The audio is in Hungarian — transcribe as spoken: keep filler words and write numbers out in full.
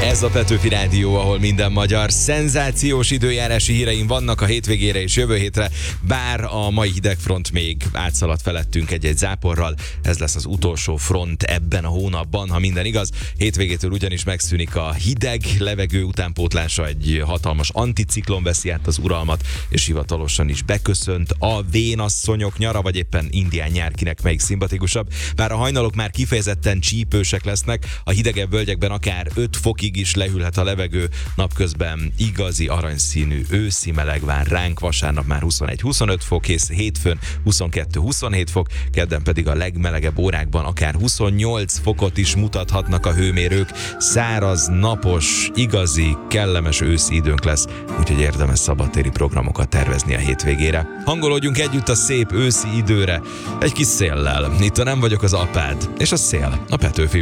Ez a Petőfi Rádió, ahol minden magyar. Szenzációs időjárási híreim vannak a hétvégére és jövő hétre, bár a mai hidegfront még átszaladt felettünk egy-egy záporral. Ez lesz az utolsó front ebben a hónapban, ha minden igaz. Hétvégétől ugyanis megszűnik a hideg levegő utánpótlása, egy hatalmas anticiklon veszi át az uralmat, és hivatalosan is beköszönt a vénasszonyok nyara, vagy éppen indián nyár, kinek melyik szimpatikusabb. Bár a hajnalok már kifejezetten csípősek lesznek, a hidegebb völgyekben akár öt fokig is lehűlhet a levegő, napközben igazi aranyszínű őszi meleg vár ránk, vasárnap már huszonegy-huszonöt fok, és hétfőn huszonkettő-huszonhét fok, kedden pedig a legmelegebb órákban akár huszonnyolc fokot is mutathatnak a hőmérők. Száraz, napos, igazi, kellemes őszi időnk lesz, úgyhogy érdemes szabadtéri programokat tervezni a hétvégére. Hangolódjunk együtt a szép őszi időre, egy kis széllel. Itt a Nem vagyok az apád, és a szél a Petőfi